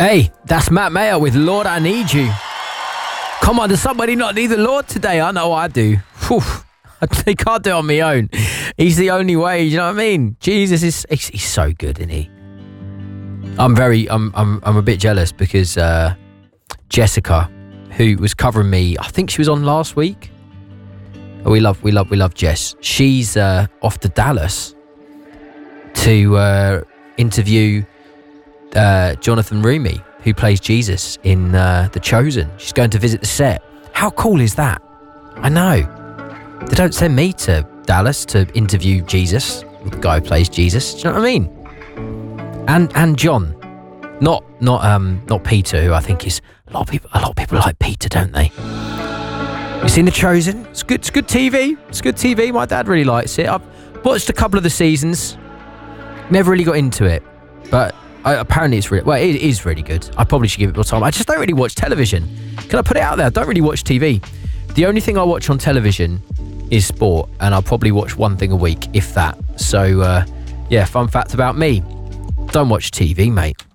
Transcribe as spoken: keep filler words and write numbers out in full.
Hey, that's Matt Mayer with Lord, I Need You. Come on, does somebody not need the Lord today? I know I do. Whew. I can't do it on my own. He's the only way, you know what I mean? Jesus is he's, he's so good, isn't he? I'm very, I'm I'm, I'm a bit jealous because uh, Jessica, who was covering me, I think she was on last week. We love, we love, we love Jess. She's uh, off to Dallas to uh, interview uh, Jonathan Rumi, who plays Jesus in uh, The Chosen. She's going to visit the set. How cool is that? I know. They don't send me to Dallas to interview Jesus, the guy who plays Jesus. Do you know what I mean? And and John, not not um not Peter, who I think is a lot of people. A lot of people like Peter, don't they? You seen The Chosen? It's good. It's good T V. It's good T V. My dad really likes it. I've watched a couple of the seasons. Never really got into it, but I, apparently it's really well. It is really good. I probably should give it more time. I just don't really watch television. Can I put it out there? I don't really watch T V. The only thing I watch on television is sport, and I'll probably watch one thing a week, if that. So, uh, yeah, fun fact about me. Don't watch T V, mate.